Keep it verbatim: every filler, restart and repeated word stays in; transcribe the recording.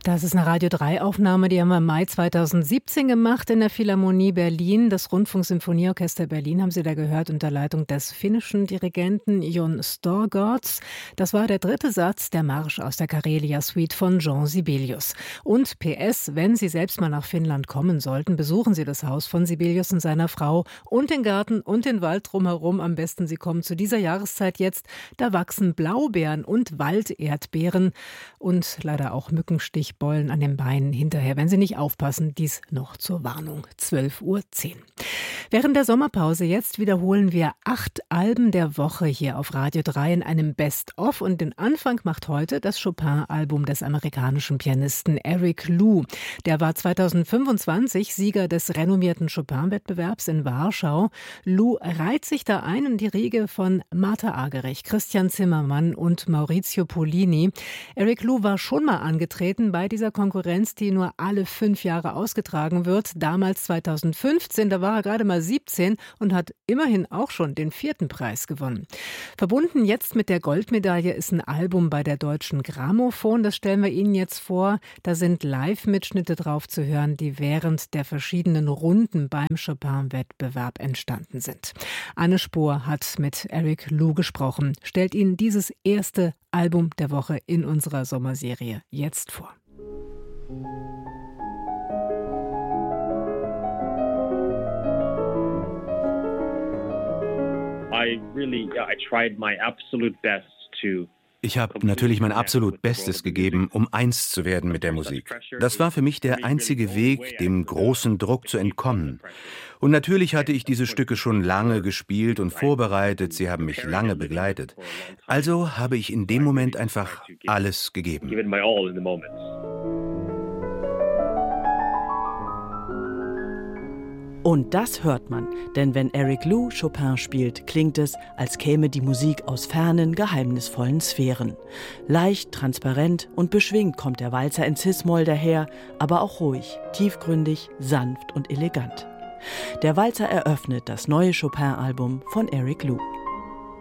Das ist eine Radio drei Aufnahme, die haben wir im Mai zweitausendsiebzehn gemacht in der Philharmonie Berlin. Das Rundfunksymphonieorchester Berlin haben Sie da gehört unter Leitung des finnischen Dirigenten Jon Storgårds. Das war der dritte Satz der Marsch aus der Karelia-Suite von Jean Sibelius. Und P S, wenn Sie selbst mal nach Finnland kommen sollten, besuchen Sie das Haus von Sibelius und seiner Frau und den Garten und den Wald drumherum. Am besten Sie kommen zu dieser Jahreszeit jetzt. Da wachsen Blaubeeren und Walderdbeeren und leider auch Mückenstichbollen an den Beinen hinterher, wenn Sie nicht aufpassen. Dies noch zur Warnung. zwölf Uhr zehn. Während der Sommerpause jetzt wiederholen wir acht Alben der Woche hier auf Radio drei in einem Best-of. Und den Anfang macht heute das Chopin-Album des amerikanischen Pianisten Eric Lou. Der war zweitausendfünfundzwanzig Sieger des renommierten Chopin-Wettbewerbs in Warschau. Lou reiht sich da ein in die Riege von Martha Argerich, Christian Zimmermann und Maurizio Pollini. Eric Lou war schon mal angetreten bei dieser Konkurrenz, die nur alle fünf Jahre ausgetragen wird. Damals zweitausendfünfzehn, da war er gerade mal siebzehn und hat immerhin auch schon den vierten Preis gewonnen. Verbunden jetzt mit der Goldmedaille ist ein Album bei der Deutschen Grammophon. Das stellen wir Ihnen jetzt vor. Da sind Live-Mitschnitte drauf zu hören, die während der verschiedenen Runden beim Chopin-Wettbewerb entstanden sind. Anne Spohr hat mit Eric Lou gesprochen, stellt Ihnen dieses erste Album der Woche in unserer Sommerserie jetzt vor. I really, yeah, I tried my absolute best to Ich habe natürlich mein absolut Bestes gegeben, um eins zu werden mit der Musik. Das war für mich der einzige Weg, dem großen Druck zu entkommen. Und natürlich hatte ich diese Stücke schon lange gespielt und vorbereitet, sie haben mich lange begleitet. Also habe ich in dem Moment einfach alles gegeben. Und das hört man, denn wenn Eric Lou Chopin spielt, klingt es, als käme die Musik aus fernen, geheimnisvollen Sphären. Leicht, transparent und beschwingt kommt der Walzer in Cis-Moll daher, aber auch ruhig, tiefgründig, sanft und elegant. Der Walzer eröffnet das neue Chopin-Album von Eric Lou.